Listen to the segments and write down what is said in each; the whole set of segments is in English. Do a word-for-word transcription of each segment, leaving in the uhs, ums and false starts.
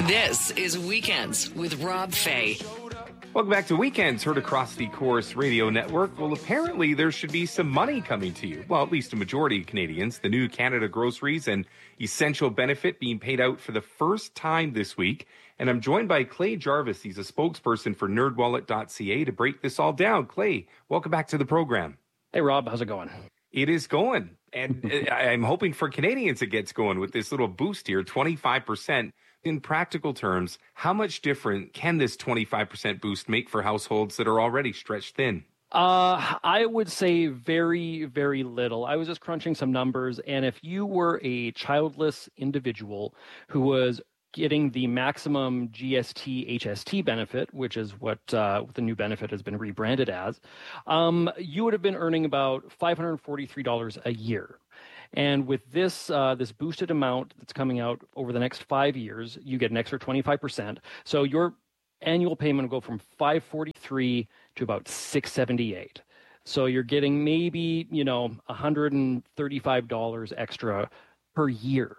This is Weekends with Rob Fay. Welcome back to Weekends, heard across the Corus Radio Network. Well, apparently there should be some money coming to you. Well, at least a majority of Canadians. The new Canada Groceries and Essential Benefit being paid out for the first time this week. And I'm joined by Clay Jarvis. He's a spokesperson for nerd wallet dot c a to break this all down. Clay, welcome back to the program. Hey, Rob, how's it going? It is going. And I'm hoping for Canadians it gets going with this little boost here, twenty-five percent. In practical terms, how much different can this twenty-five percent boost make for households that are already stretched thin? Uh, I would say very, very little. I was just crunching some numbers, and if you were a childless individual who was getting the maximum G S T H S T benefit, which is what, uh, what the new benefit has been rebranded as, um, you would have been earning about five hundred forty-three dollars a year. And with this uh, this boosted amount that's coming out over the next five years, you get an extra twenty-five percent. So your annual payment will go from five hundred forty-three dollars to about six hundred seventy-eight dollars. So you're getting maybe, you know, one hundred thirty-five dollars extra per year.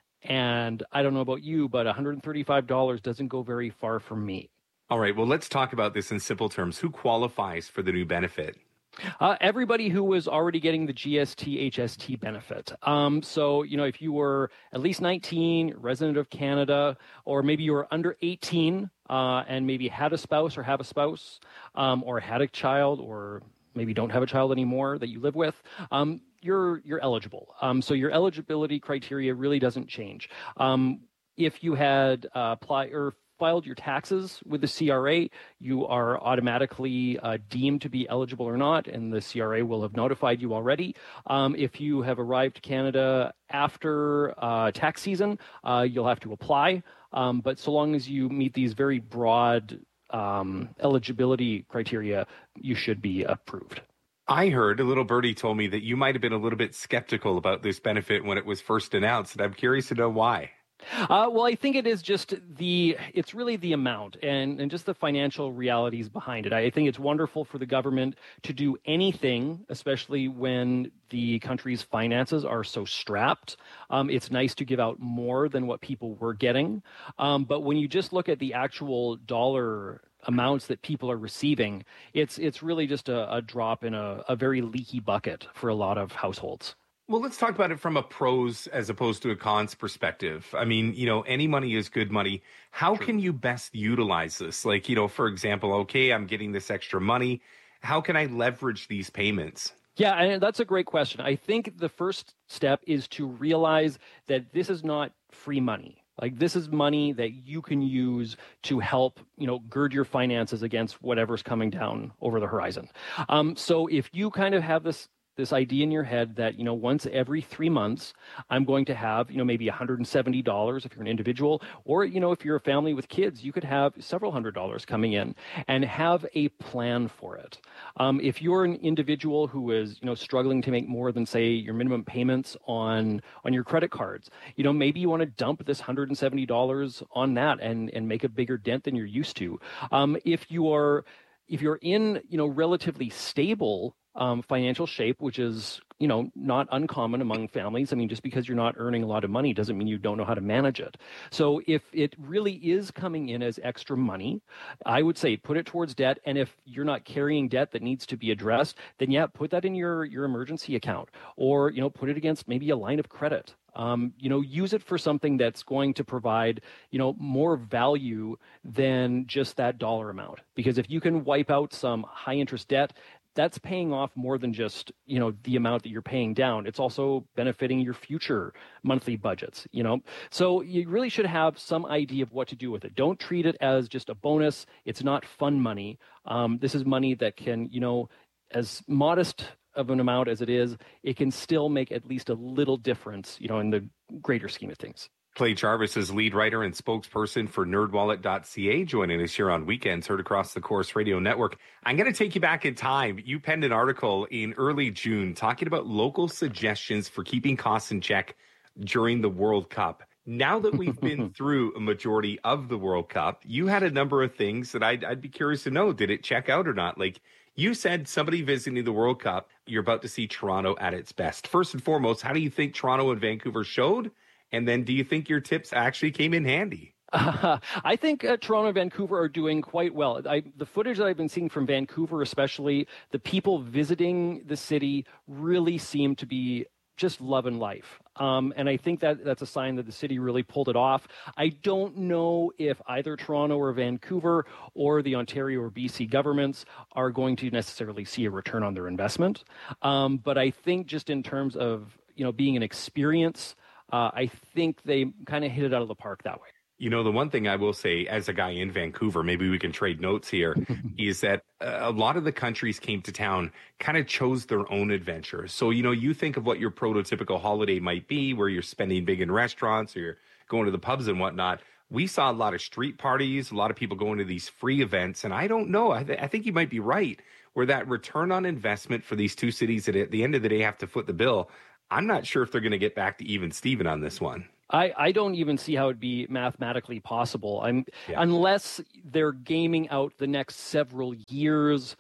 And I don't know about you, but one hundred thirty-five dollars doesn't go very far for me. All right, well, let's talk about this in simple terms. Who qualifies for the new benefit? Uh, everybody who was already getting the G S T H S T benefit. Um, so, you know, if you were at least nineteen, resident of Canada, or maybe you were under eighteen uh, and maybe had a spouse or have a spouse, um, or had a child, or maybe don't have a child anymore that you live with, um, you're you're eligible. Um, so your eligibility criteria really doesn't change. Um, if you had uh, applied or filed your taxes with the C R A, you are automatically uh, deemed to be eligible or not, and the C R A will have notified you already. Um, if you have arrived to Canada after uh, tax season, uh, you'll have to apply. Um, but so long as you meet these very broad um, eligibility criteria, you should be approved. I heard, a little birdie told me that you might have been a little bit skeptical about this benefit when it was first announced, and I'm curious to know why. Uh, well, I think it is just the, it's really the amount and, and just the financial realities behind it. I think it's wonderful for the government to do anything, especially when the country's finances are so strapped. Um, it's nice to give out more than what people were getting. Um, but when you just look at the actual dollar amounts that people are receiving, it's it's really just a, a drop in a, a very leaky bucket for a lot of households. Well, let's talk about it from a pros as opposed to a cons perspective. I mean, you know, any money is good money. How True. Can you best utilize this? Like, you know, for example, okay, I'm getting this extra money. How can I leverage these payments? Yeah, and that's a great question. I think the first step is to realize that this is not free money. Like, this is money that you can use to help, you know, gird your finances against whatever's coming down over the horizon. Um, so if you kind of have this this idea in your head that, you know, once every three months, I'm going to have, you know, maybe one hundred seventy dollars if you're an individual, or, you know, if you're a family with kids, you could have several hundred dollars coming in and have a plan for it. Um, if you're an individual who is, you know, struggling to make more than, say, your minimum payments on, on your credit cards, you know, maybe you want to dump this one hundred seventy dollars on that and, and make a bigger dent than you're used to. Um, if you are, if you're in, you know, relatively stable Um, financial shape, which is, you know, not uncommon among families. I mean, just because you're not earning a lot of money doesn't mean you don't know how to manage it. So if it really is coming in as extra money, I would say put it towards debt. And if you're not carrying debt that needs to be addressed, then yeah, put that in your, your emergency account, or, you know, put it against maybe a line of credit. Um, you know, use it for something that's going to provide, you know, more value than just that dollar amount. Because if you can wipe out some high interest debt, that's paying off more than just, you know, the amount that you're paying down. It's also benefiting your future monthly budgets, you know. So you really should have some idea of what to do with it. Don't treat it as just a bonus. It's not fun money. Um, this is money that can, you know, as modest of an amount as it is, it can still make at least a little difference, you know, in the greater scheme of things. Clay Jarvis is lead writer and spokesperson for nerd wallet dot c a, joining us here on Weekends, heard across the Corus Radio Network. I'm going to take you back in time. You penned an article in early June talking about local suggestions for keeping costs in check during the World Cup. Now that we've been through a majority of the World Cup, you had a number of things that I'd, I'd be curious to know. Did it check out or not? Like, you said somebody visiting the World Cup, you're about to see Toronto at its best. First and foremost, how do you think Toronto and Vancouver showed? And then do you think your tips actually came in handy? Uh, I think uh, Toronto and Vancouver are doing quite well. I, the footage that I've been seeing from Vancouver, especially, the people visiting the city really seem to be just loving life. Um, and I think that that's a sign that the city really pulled it off. I don't know if either Toronto or Vancouver or the Ontario or B C governments are going to necessarily see a return on their investment. Um, but I think just in terms of, you know, being an experience, uh, I think they kind of hit it out of the park that way. You know, the one thing I will say as a guy in Vancouver, maybe we can trade notes here, is that a lot of the countries came to town kind of chose their own adventure. So, you know, you think of what your prototypical holiday might be, where you're spending big in restaurants or you're going to the pubs and whatnot. We saw a lot of street parties, a lot of people going to these free events. And I don't know, I, th- I think you might be right, where that return on investment for these two cities that at the end of the day have to foot the bill. I'm not sure if they're going to get back to even Steven on this one. I, I don't even see how it'd be mathematically possible. I'm yeah. unless they're gaming out the next several years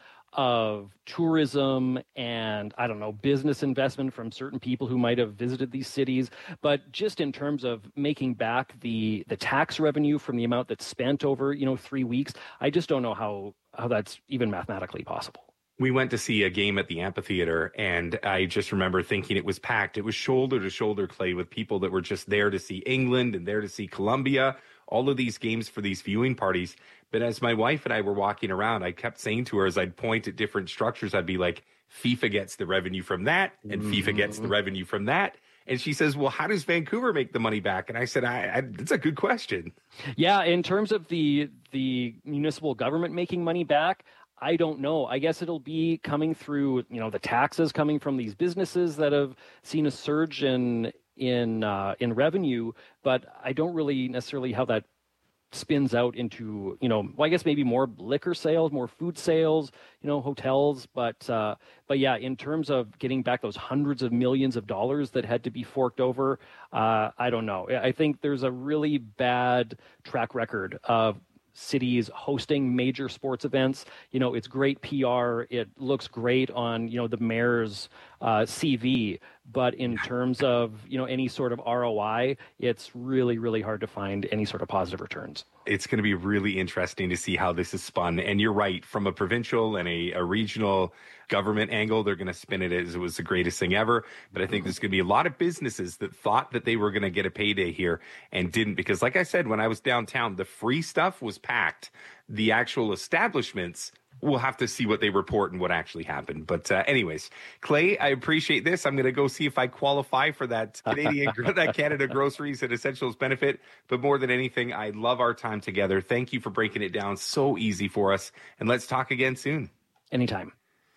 of tourism and, I don't know, business investment from certain people who might have visited these cities. But just in terms of making back the the tax revenue from the amount that's spent over, you know, three weeks, I just don't know how, how that's even mathematically possible. We went to see a game at the amphitheater, and I just remember thinking it was packed. It was shoulder to shoulder, Clay, with people that were just there to see England and there to see Colombia, all of these games for these viewing parties. But as my wife and I were walking around, I kept saying to her as I'd point at different structures, I'd be like, FIFA gets the revenue from that, and mm-hmm. FIFA gets the revenue from that. And she says, well, how does Vancouver make the money back? And I said, I, I, that's a good question. Yeah, in terms of the the municipal government making money back, I don't know. I guess it'll be coming through, you know, the taxes coming from these businesses that have seen a surge in in uh, in revenue, but I don't really necessarily how that spins out into, you know, well, I guess maybe more liquor sales, more food sales, you know, hotels, but uh, but yeah, in terms of getting back those hundreds of millions of dollars that had to be forked over, uh, I don't know. I think there's a really bad track record of cities hosting major sports events. You know, it's great P R. It looks great on, you know, the mayor's uh, C V. But in terms of, you know, any sort of R O I, it's really, really hard to find any sort of positive returns. It's going to be really interesting to see how this is spun. And you're right, from a provincial and a, a regional government angle, they're going to spin it as it was the greatest thing ever. But I think there's going to be a lot of businesses that thought that they were going to get a payday here and didn't. Because like I said, when I was downtown, the free stuff was packed. The actual establishments, we'll have to see what they report and what actually happened. But uh, anyways, Clay, I appreciate this. I'm going to go see if I qualify for that Canadian, that Canada Groceries and Essentials benefit. But more than anything, I love our time together. Thank you for breaking it down so easy for us. And let's talk again soon. Anytime.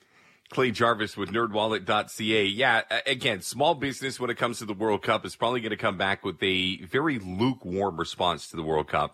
Clay Jarvis with nerd wallet dot c a. Yeah, again, small business when it comes to the World Cup is probably going to come back with a very lukewarm response to the World Cup.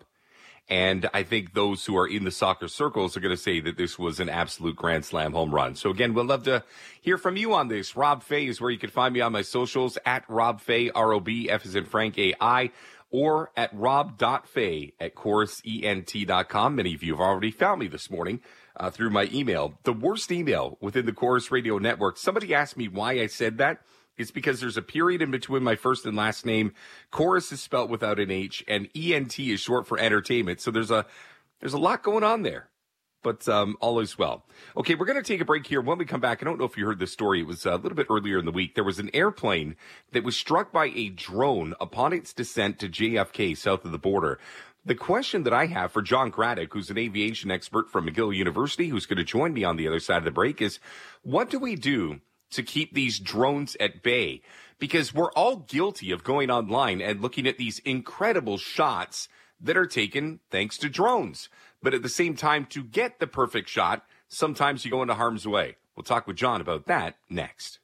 And I think those who are in the soccer circles are going to say that this was an absolute grand slam home run. So again, we'd love to hear from you on this. Rob Fay is where you can find me on my socials, at Rob Fay, R O B, F as in Frank, A I, or at rob dot fay at chorus ent dot com. Many of you have already found me this morning uh, through my email. The worst email within the Chorus Radio Network. Somebody asked me why I said that. It's because there's a period in between my first and last name. Chorus is spelt without an H, and E N T is short for entertainment. So there's a there's a lot going on there, but um, all is well. Okay, we're going to take a break here. When we come back, I don't know if you heard this story. It was a little bit earlier in the week. There was an airplane that was struck by a drone upon its descent to J F K south of the border. The question that I have for John Craddock, who's an aviation expert from McGill University, who's going to join me on the other side of the break, is what do we do to keep these drones at bay? Because we're all guilty of going online and looking at these incredible shots that are taken thanks to drones. But at the same time, to get the perfect shot, sometimes you go into harm's way. We'll talk with John about that next.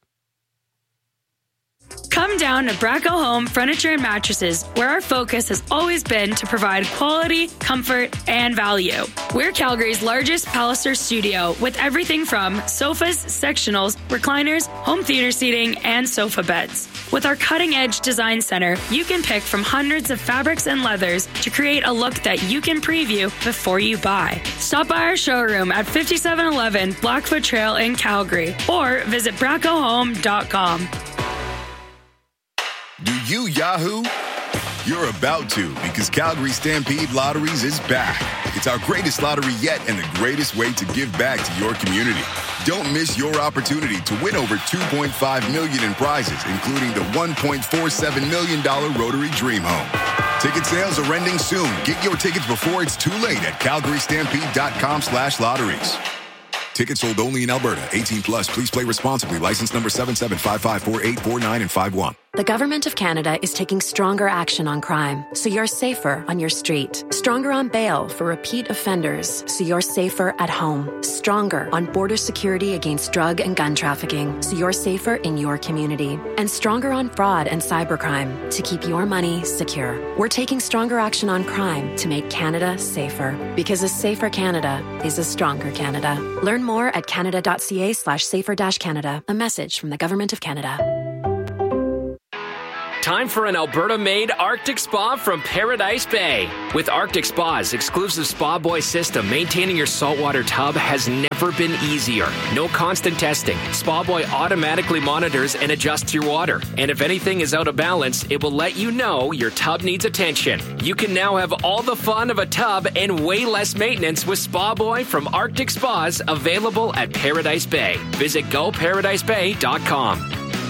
Come down to Bracco Home Furniture and Mattresses, where our focus has always been to provide quality, comfort, and value. We're Calgary's largest Palliser studio with everything from sofas, sectionals, recliners, home theater seating, and sofa beds. With our cutting-edge design center, you can pick from hundreds of fabrics and leathers to create a look that you can preview before you buy. Stop by our showroom at fifty-seven eleven Blackfoot Trail in Calgary or visit bracco home dot com. Do you Yahoo? You're about to, because Calgary Stampede Lotteries is back. It's our greatest lottery yet and the greatest way to give back to your community. Don't miss your opportunity to win over two point five million dollars in prizes, including the one point four seven million dollars Rotary Dream Home. Ticket sales are ending soon. Get your tickets before it's too late at calgary stampede dot com slash lotteries. Tickets sold only in Alberta. eighteen plus. Please play responsibly. License number seven seven five five four eight four nine and five one. The Government of Canada is taking stronger action on crime, so you're safer on your street. Stronger on bail for repeat offenders, so you're safer at home. Stronger on border security against drug and gun trafficking, so you're safer in your community. And stronger on fraud and cybercrime, to keep your money secure. We're taking stronger action on crime to make Canada safer. Because a safer Canada is a stronger Canada. Learn more at canada.ca slash safer dash Canada. A message from the Government of Canada. Time for an Alberta-made Arctic Spa from Paradise Bay. With Arctic Spa's exclusive Spa Boy system, maintaining your saltwater tub has never been easier. No constant testing. Spa Boy automatically monitors and adjusts your water. And if anything is out of balance, it will let you know your tub needs attention. You can now have all the fun of a tub and way less maintenance with Spa Boy from Arctic Spas, available at Paradise Bay. Visit go paradise bay dot com.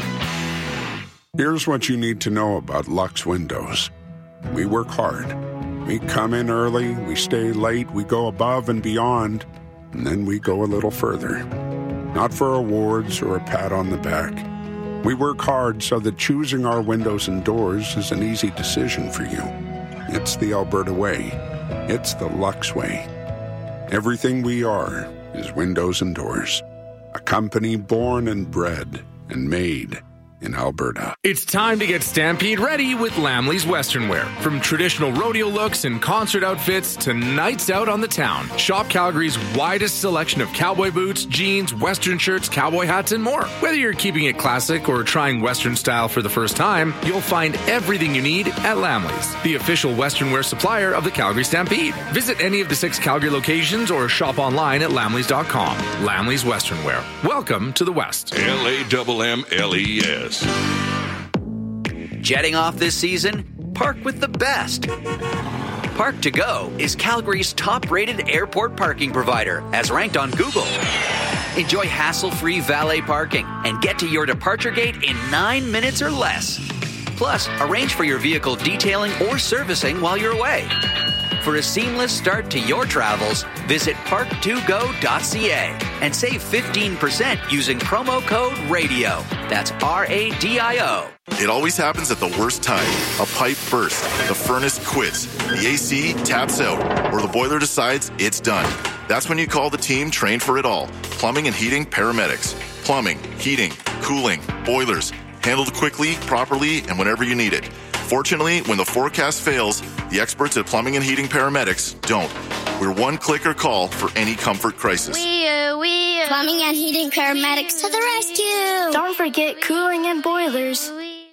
Here's what you need to know about Lux Windows. We work hard. We come in early, we stay late, we go above and beyond, and then we go a little further. Not for awards or a pat on the back. We work hard so that choosing our windows and doors is an easy decision for you. It's the Alberta way. It's the Lux way. Everything we are is windows and doors. A company born and bred and made in Alberta. It's time to get Stampede ready with Lamley's Western Wear. From traditional rodeo looks and concert outfits to nights out on the town, shop Calgary's widest selection of cowboy boots, jeans, Western shirts, cowboy hats, and more. Whether you're keeping it classic or trying Western style for the first time, you'll find everything you need at Lamley's, the official Western Wear supplier of the Calgary Stampede. Visit any of the six Calgary locations or shop online at lamleys dot com. Lamley's Western Wear. Welcome to the West. L A M M L E S. Jetting off this season? Park with the best. Park to Go is Calgary's top-rated airport parking provider, as ranked on Google. Enjoy hassle-free valet parking and get to your departure gate in nine minutes or less. Plus, arrange for your vehicle detailing or servicing while you're away. For a seamless start to your travels, visit park to go dot c a and save fifteen percent using promo code RADIO. That's R A D I O. It always happens at the worst time. A pipe bursts, the furnace quits, the A C taps out, or the boiler decides it's done. That's when you call the team trained for it all. Plumbing and heating paramedics. Plumbing, heating, cooling, boilers. Handled quickly, properly, and whenever you need it. Fortunately, when the forecast fails, the experts at Plumbing and Heating Paramedics don't. We're one clicker call for any comfort crisis. Wee uh, wee uh. Plumbing and Heating Paramedics to the rescue! Don't forget cooling and boilers.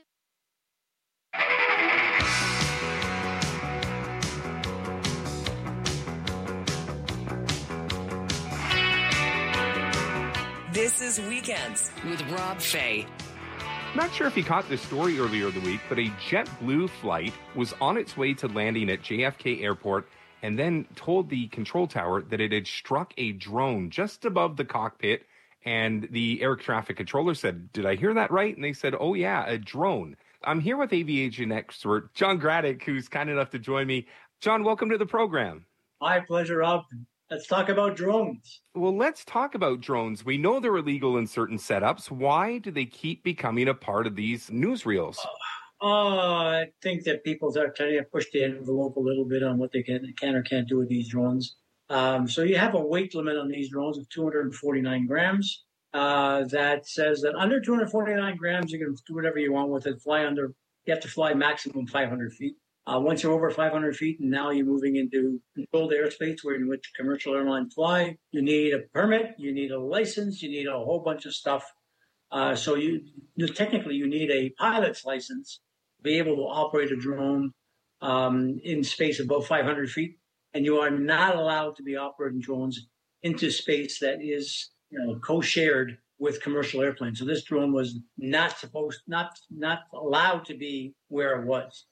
This is Weekends with Rob Fay. Not sure if you caught this story earlier in the week, but a JetBlue flight was on its way to landing at J F K Airport and then told the control tower that it had struck a drone just above the cockpit. And the air traffic controller said, "Did I hear that right?" And they said, "Oh, yeah, a drone." I'm here with aviation expert John Graddick, who's kind enough to join me. John, welcome to the program. My pleasure, Rob. Let's talk about drones. Well, let's talk about drones. We know they're illegal in certain setups. Why do they keep becoming a part of these newsreels? Uh, I think that people are trying to push the envelope a little bit on what they can, can or can't do with these drones. Um, so you have a weight limit on these drones of two hundred forty-nine grams. Uh, that says that under two hundred forty-nine grams, you can do whatever you want with it. Fly under, you have to fly maximum five hundred feet. Uh, once you're over five hundred feet, and now you're moving into controlled airspace where in which commercial airlines fly, you need a permit, you need a license, you need a whole bunch of stuff. Uh, so you, you technically you need a pilot's license to be able to operate a drone um, in space above five hundred feet, and you are not allowed to be operating drones into space that is, you know, co-shared with commercial airplanes. So this drone was not supposed, not not allowed to be where it was.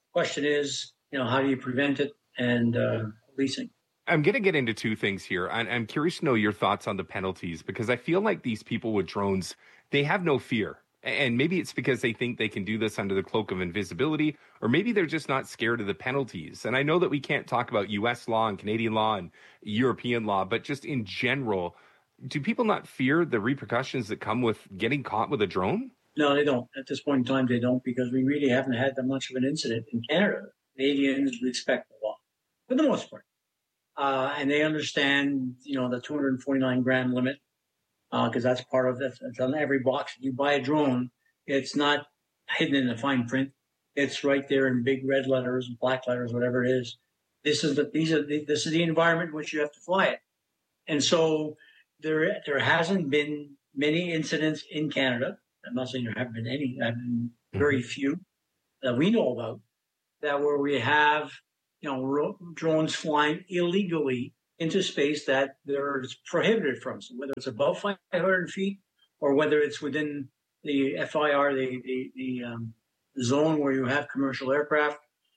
Question is, you know, how do you prevent it and uh, policing? I'm going to get into two things here. I'm, I'm curious to know your thoughts on the penalties, because I feel like these people with drones, they have no fear. And maybe it's because they think they can do this under the cloak of invisibility, or maybe they're just not scared of the penalties. And I know that we can't talk about U S law and Canadian law and European law, but just in general, do people not fear the repercussions that come with getting caught with a drone? No, they don't. At this point in time, they don't, because we really haven't had that much of an incident in Canada. Canadians respect the law for the most part. Uh, and they understand, you know, the two hundred forty-nine gram limit, because uh, that's part of it. It's on every box. If you buy a drone, it's not hidden in the fine print. It's right there in big red letters, black letters, whatever it is. This is the these are the, this is the environment in which you have to fly it. And so there there hasn't been many incidents in Canada. I'm not saying there haven't been any. There have been very few that we know about, that where we have, you know, ro- drones flying illegally into space that they're prohibited from. So whether it's above five hundred feet or whether it's within the F I R, the the, the um, zone where you have commercial aircraft,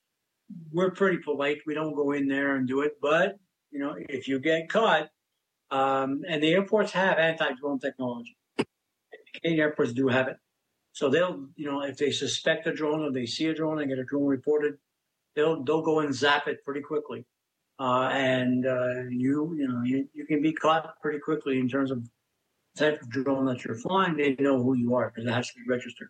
we're pretty polite. We don't go in there and do it. But, you know, if you get caught, um, and the airports have anti-drone technology. Canadian airports do have it. So they'll, you know, if they suspect a drone or they see a drone and get a drone reported, they'll they'll go and zap it pretty quickly. Uh, and uh, you, you know, you, you can be caught pretty quickly in terms of the type of drone that you're flying. They know who you are because it has to be registered.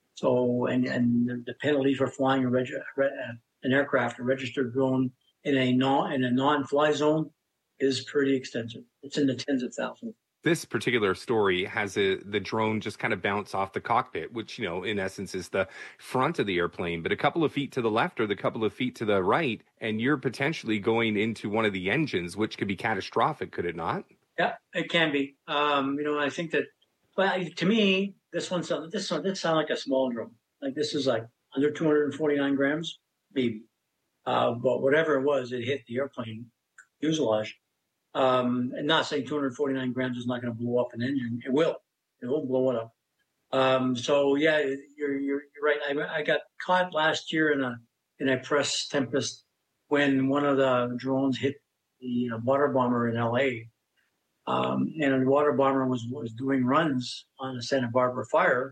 So, and and the, the penalty for flying a reg, an aircraft, a registered drone in a non in a non-fly zone is pretty extensive. It's in the tens of thousands. This particular story has a, the drone just kind of bounce off the cockpit, which, you know, in essence is the front of the airplane, but a couple of feet to the left or the couple of feet to the right, and you're potentially going into one of the engines, which could be catastrophic, could it not? Yeah, it can be. Um, you know, I think that, well, to me, this one sounds, this one, this sounds like a small drone. Like this is like under two hundred forty-nine grams, maybe. Uh, but whatever it was, it hit the airplane fuselage. Um, and not saying two hundred forty-nine grams is not going to blow up an engine. It will. It will blow it up. Um, so yeah, you're, you're, you're right. I, I got caught last year in a, in a press tempest when one of the drones hit the uh, water bomber in L A. Um, and the water bomber was, was doing runs on the Santa Barbara fire.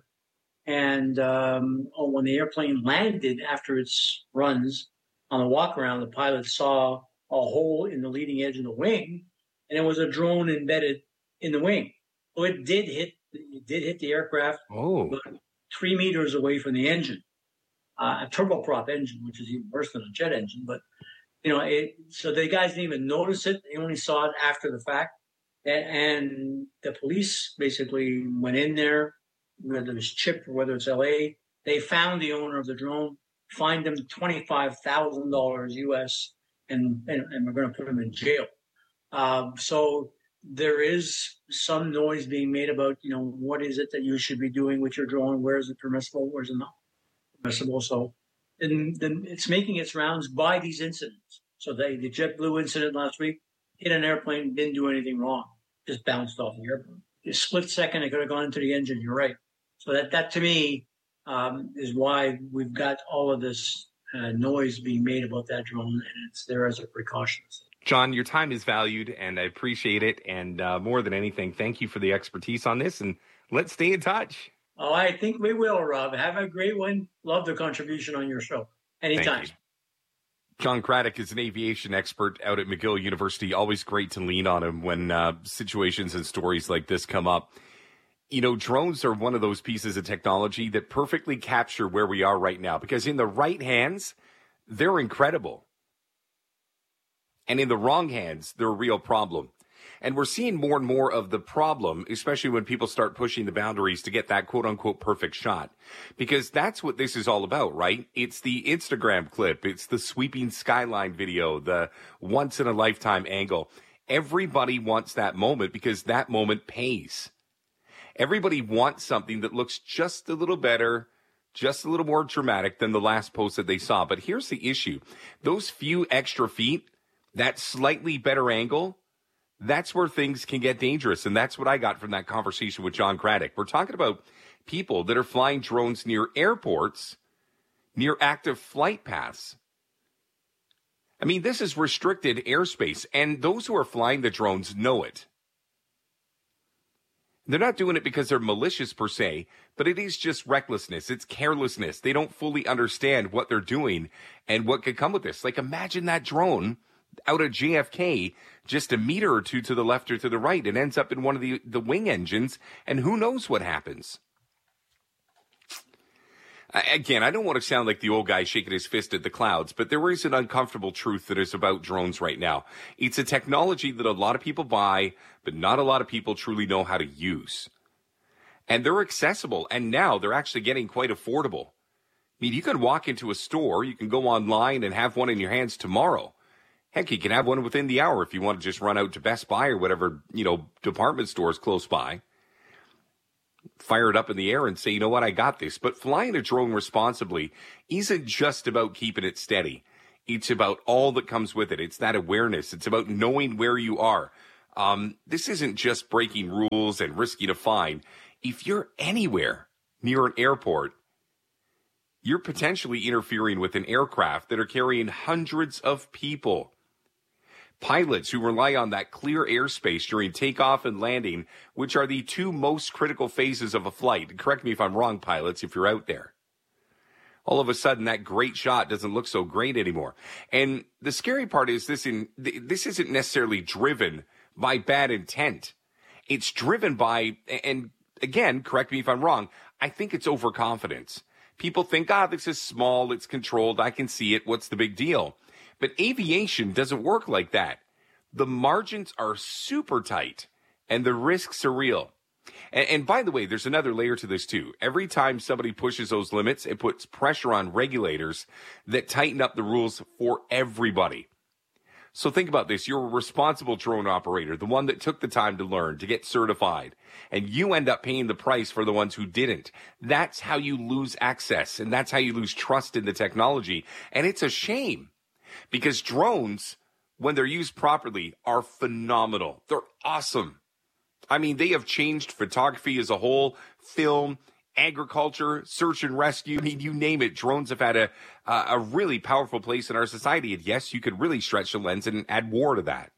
And, um, oh, when the airplane landed after its runs on the walk around, the pilot saw a hole in the leading edge of the wing, and it was a drone embedded in the wing. So it did hit, it did hit the aircraft, oh. but three meters away from the engine, uh, a turboprop engine, which is even worse than a jet engine. But, you know, it, so the guys didn't even notice it. They only saw it after the fact. And, and the police basically went in there, whether it's CHIP or whether it's L A. They found the owner of the drone, fined him twenty-five thousand dollars U S, And, and, and we're going to put them in jail. Um, so there is some noise being made about, you know, what is it that you should be doing with your drone? Where is it permissible? Where is it not permissible? So then, then it's making its rounds by these incidents. So they, the JetBlue incident last week, hit an airplane, didn't do anything wrong, just bounced off the airplane. A split second, it could have gone into the engine. You're right. So that, that to me um, is why we've got all of this Uh, noise being made about that drone, and it's there as a precaution. John, your time is valued, and I appreciate it. And uh, more than anything, thank you for the expertise on this, and let's stay in touch. Oh, I think we will, Rob. Have a great one. Love the contribution on your show. Anytime. John Craddock is an aviation expert out at McGill University. Always great to lean on him when uh, situations and stories like this come up. You know, drones are one of those pieces of technology that perfectly capture where we are right now, because in the right hands, they're incredible. And in the wrong hands, they're a real problem. And we're seeing more and more of the problem, especially when people start pushing the boundaries to get that quote unquote perfect shot. Because that's what this is all about, right? It's the Instagram clip. It's the sweeping skyline video, the once in a lifetime angle. Everybody wants that moment because that moment pays. Everybody wants something that looks just a little better, just a little more dramatic than the last post that they saw. But here's the issue. Those few extra feet, that slightly better angle, that's where things can get dangerous. And that's what I got from that conversation with John Craddock. We're talking about people that are flying drones near airports near active flight paths. I mean, this is restricted airspace, and those who are flying the drones know it. They're not doing it because they're malicious per se, but it is just recklessness. It's carelessness. They don't fully understand what they're doing and what could come with this. Like, imagine that drone out of J F K just a meter or two to the left or to the right and ends up in one of the, the wing engines, and who knows what happens. Again, I don't want to sound like the old guy shaking his fist at the clouds, but there is an uncomfortable truth that is about drones right now. It's a technology that a lot of people buy, but not a lot of people truly know how to use. And they're accessible, and now they're actually getting quite affordable. I mean, you can walk into a store, you can go online and have one in your hands tomorrow. Heck, you can have one within the hour if you want to just run out to Best Buy or whatever, you know, department stores close by. Fire it up in the air and say, you know what, I got this. But flying a drone responsibly isn't just about keeping it steady. It's about all that comes with it. It's that awareness. It's about knowing where you are. Um, this isn't just breaking rules and risky to fine. If you're anywhere near an airport, you're potentially interfering with an aircraft that are carrying hundreds of people. Pilots who rely on that clear airspace during takeoff and landing, which are the two most critical phases of a flight. Correct me if I'm wrong, pilots, if you're out there. All of a sudden, that great shot doesn't look so great anymore. And the scary part is this, in, this isn't necessarily driven by bad intent. It's driven by, and again, correct me if I'm wrong, I think it's overconfidence. People think, ah, this is small, it's controlled, I can see it, what's the big deal? But aviation doesn't work like that. The margins are super tight, and the risks are real. And, and by the way, there's another layer to this too. Every time somebody pushes those limits, it puts pressure on regulators that tighten up the rules for everybody. So think about this. You're a responsible drone operator, the one that took the time to learn, to get certified, and you end up paying the price for the ones who didn't. That's how you lose access, and that's how you lose trust in the technology. And it's a shame. Because drones, when they're used properly, are phenomenal. They're awesome. I mean, they have changed photography as a whole, film, agriculture, search and rescue. I mean, you name it. Drones have had a, uh, a really powerful place in our society. And yes, you could really stretch the lens and add war to that.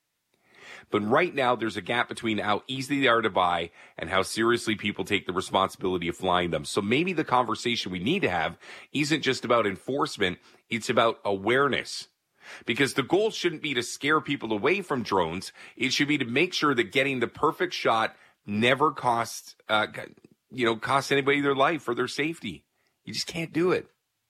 But right now, there's a gap between how easy they are to buy and how seriously people take the responsibility of flying them. So maybe the conversation we need to have isn't just about enforcement. It's about awareness. Because the goal shouldn't be to scare people away from drones. It should be to make sure that getting the perfect shot never costs, uh, you know, costs anybody their life or their safety. You just can't do it.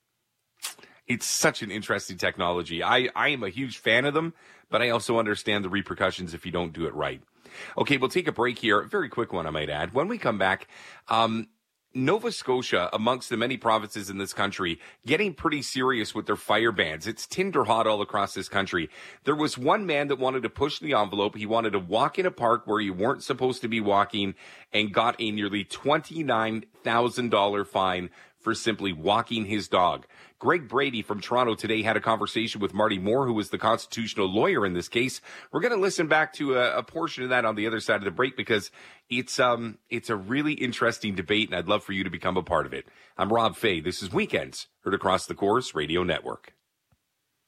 It's such an interesting technology. I, I am a huge fan of them, but I also understand the repercussions if you don't do it right. Okay, we'll take a break here. A very quick one, I might add. When we come back, um, Nova Scotia, amongst the many provinces in this country, getting pretty serious with their fire bans. It's tinder hot all across this country. There was one man that wanted to push the envelope. He wanted to walk in a park where you weren't supposed to be walking and got a nearly twenty-nine thousand dollars fine for simply walking his dog. Greg Brady from Toronto Today had a conversation with Marty Moore, who was the constitutional lawyer in this case. We're going to listen back to a, a portion of that on the other side of the break because it's um it's a really interesting debate, and I'd love for you to become a part of it. I'm Rob Fay. This is Weekends, heard across the Corus Radio Network.